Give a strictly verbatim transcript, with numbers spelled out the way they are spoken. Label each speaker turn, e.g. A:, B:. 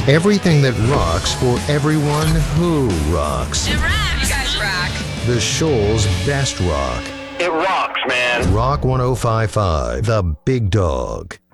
A: Everything that rocks for everyone who rocks.
B: It rocks. You guys rock.
A: The Shoals Best Rock.
C: It rocks, man.
A: Rock one oh five point five, The Big Dog.